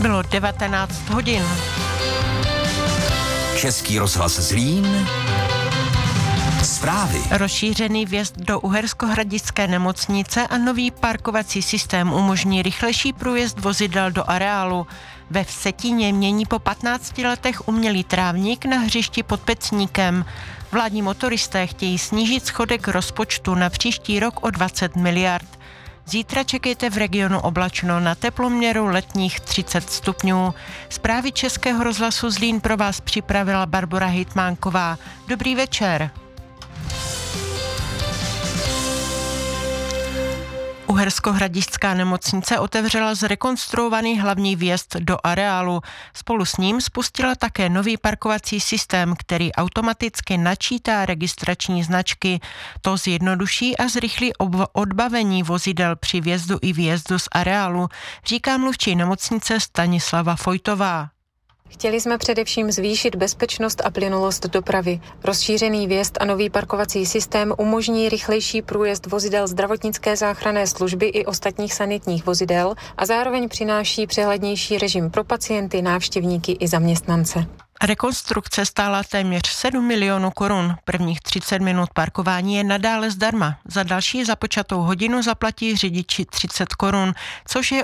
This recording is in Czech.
Bylo 19 hodin. Český rozhlas Zlín. Zprávy. Rozšířený vjezd do Uherskohradické nemocnice a nový parkovací systém umožní rychlejší průjezd vozidel do areálu. Ve Vsetíně mění po 15 letech umělý trávník na hřišti pod Pecníkem. Vládní motoristé chtějí snížit schodek rozpočtu na příští rok o 20 miliard. Zítra čekejte v regionu oblačno, na teploměru letních 30 stupňů. Zprávy Českého rozhlasu Zlín pro vás připravila Barbora Hejtmánková. Dobrý večer. Uherskohradišťská nemocnice otevřela zrekonstruovaný hlavní vjezd do areálu. Spolu s ním spustila také nový parkovací systém, který automaticky načítá registrační značky. To zjednoduší a zrychlí odbavení vozidel při vjezdu i výjezdu z areálu, říká mluvčí nemocnice Stanislava Fojtová. Chtěli jsme především zvýšit bezpečnost a plynulost dopravy. Rozšířený vjezd a nový parkovací systém umožní rychlejší průjezd vozidel zdravotnické záchranné služby i ostatních sanitních vozidel a zároveň přináší přehlednější režim pro pacienty, návštěvníky i zaměstnance. Rekonstrukce stála téměř 7 milionů korun. Prvních 30 minut parkování je nadále zdarma. Za další započatou hodinu zaplatí řidiči 30 korun, což je